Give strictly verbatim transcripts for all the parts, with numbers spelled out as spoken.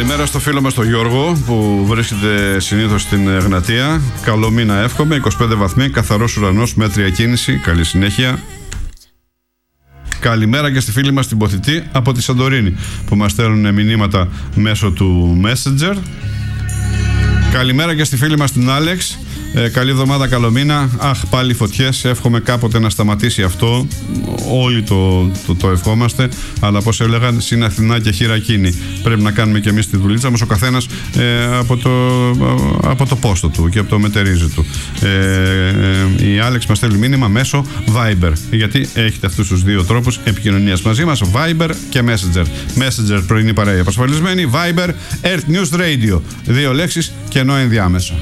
Καλημέρα στο φίλο μας τον Γιώργο που βρίσκεται συνήθως στην Εγνατία. Καλό μήνα εύχομαι, είκοσι πέντε βαθμοί, καθαρός ουρανός, μέτρια κίνηση, καλή συνέχεια. Καλημέρα και στη φίλη μας την Ποθητή από τη Σαντορίνη που μας στέλνουν μηνύματα μέσω του Messenger. Καλημέρα και στη φίλη μας την Άλεξ. Ε, καλή εβδομάδα, καλό μήνα. Αχ, πάλι φωτιές. Εύχομαι κάποτε να σταματήσει αυτό. Όλοι το, το, το ευχόμαστε. Αλλά όπως έλεγαν, συν Αθηνά και χειρακίνη. Πρέπει να κάνουμε και εμείς τη δουλίτσα μας. Ο καθένας ε, από, το, από το πόστο του και από το μετερίζει του. Ε, ε, η Άλεξ μας στέλνει μήνυμα μέσω Viber. Γιατί έχετε αυτούς τους δύο τρόπους επικοινωνίας μαζί μας: Viber και Messenger. Messenger πρωινή παρέα απασφαλισμένη. Viber, Earth News Radio. Δύο λέξεις και ενώ ενδιάμεσο.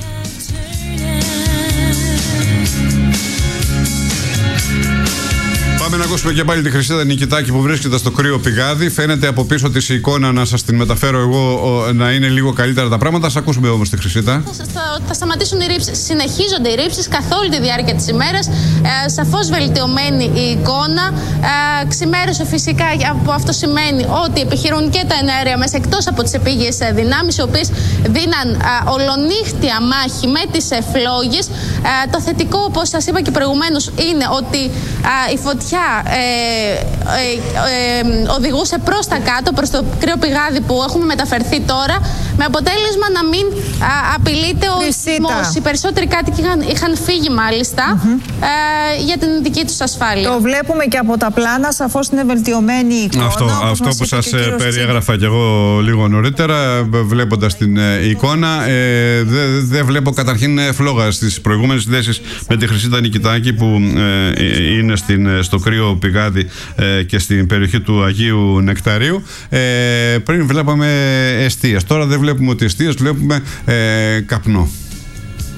Πάμε να ακούσουμε και πάλι τη Χρυσίδα Νικητάκη που βρίσκεται στο κρύο πηγάδι. Φαίνεται από πίσω της η εικόνα, να σας την μεταφέρω εγώ, να είναι λίγο καλύτερα τα πράγματα. Ας ακούσουμε όμως τη Χρυσίδα. Θα, θα, θα σταματήσουν οι ρήψεις. Συνεχίζονται οι ρήψεις καθ' όλη τη διάρκεια της ημέρας. Ε, σαφώς βελτιωμένη η εικόνα. Ε, ξημέρωσε φυσικά, από αυτό σημαίνει ότι επιχειρούν και τα εναέρια μέσα, εκτός από τις επίγειες δυνάμεις, οι οποίες δίναν ε, ολονύχτια μάχη με τις φλόγες. Ε, το θετικό, όπως σας είπα και προηγουμένως, είναι ότι ε, η φωτιά Ε, ε, ε, οδηγούσε προς τα κάτω, προς το κρύο πηγάδι που έχουμε μεταφερθεί τώρα, με αποτέλεσμα να μην α, απειλείται ο σεισμός. Οι περισσότεροι κάτοικοι είχαν, είχαν φύγει μάλιστα mm-hmm. ε, για την δική τους ασφάλεια. Το βλέπουμε και από τα πλάνα, σαφώς είναι βελτιωμένη η εικόνα. Αυτό, αυτό που σας περιέγραφα κι εγώ λίγο νωρίτερα, βλέποντας την ε, εικόνα, ε, δεν δε βλέπω καταρχήν φλόγα στις προηγούμενες θέσεις με τη Χρυσίδα Νικητάκη που ε, είναι στην, στο κρύο πηγάδι ε, και στην περιοχή του Αγίου Νεκταρίου. Ε, πριν βλέπαμε εστίες, τώρα δεν βλέπουμε ότι εστίες, βλέπουμε ε, καπνό.